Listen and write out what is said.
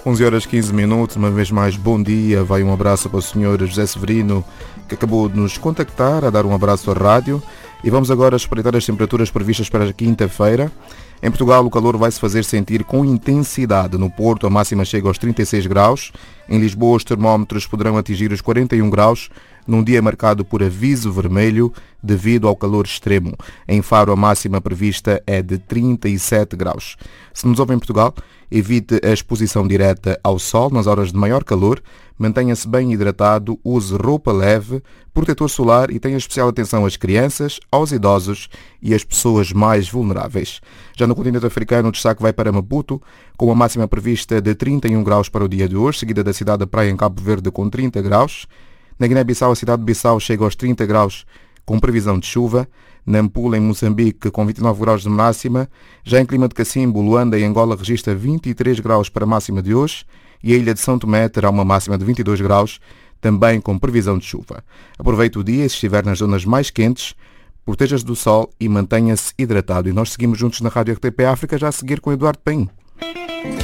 11h15, uma vez mais bom dia, vai um abraço para o Sr. José Severino, que acabou de nos contactar, a dar um abraço à rádio. E vamos agora espreitar as temperaturas previstas para a quinta-feira. Em Portugal o calor vai se fazer sentir com intensidade. No Porto a máxima chega aos 36 graus, em Lisboa os termómetros poderão atingir os 41 graus, num dia marcado por aviso vermelho devido ao calor extremo. Em Faro a máxima prevista é de 37 graus. Se nos ouve em Portugal, evite a exposição direta ao sol nas horas de maior calor, mantenha-se bem hidratado, use roupa leve, protetor solar e tenha especial atenção às crianças, aos idosos e às pessoas mais vulneráveis. Já no continente africano, o destaque vai para Maputo, com a máxima prevista de 31 graus para o dia de hoje, seguida da cidade da Praia em Cabo Verde com 30 graus. Na Guiné-Bissau, a cidade de Bissau chega aos 30 graus com previsão de chuva. Nampula, em Moçambique, com 29 graus de máxima. Já em clima de Cacimbo, Luanda e Angola registra 23 graus para a máxima de hoje. E a ilha de São Tomé terá uma máxima de 22 graus, também com previsão de chuva. Aproveite o dia, se estiver nas zonas mais quentes, proteja-se do sol e mantenha-se hidratado. E nós seguimos juntos na Rádio RTP África, já a seguir com Eduardo Paim.